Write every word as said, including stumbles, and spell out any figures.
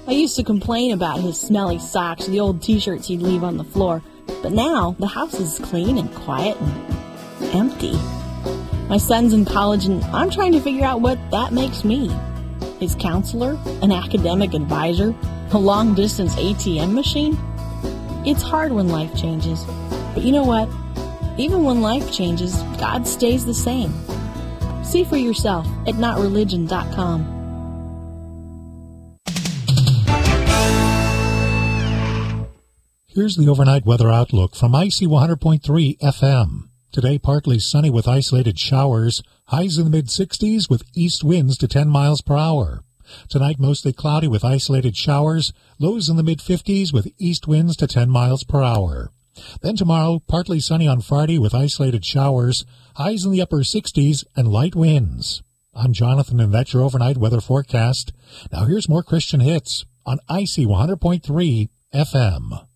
I used to complain about his smelly socks, the old t-shirts he'd leave on the floor. But now, the house is clean and quiet and empty. My son's in college, and I'm trying to figure out what that makes me. His counselor? An academic advisor? A long-distance A T M machine? It's hard when life changes. But you know what? Even when life changes, God stays the same. See for yourself at not religion dot com. Here's the overnight weather outlook from I C one hundred point three F M. Today, partly sunny with isolated showers, highs in the mid-sixties with east winds to ten miles per hour. Tonight, mostly cloudy with isolated showers, lows in the mid-fifties with east winds to ten miles per hour. Then tomorrow, partly sunny on Friday with isolated showers, highs in the upper sixties and light winds. I'm Jonathan, and that's your overnight weather forecast. Now here's more Christian hits on I C one hundred point three F M.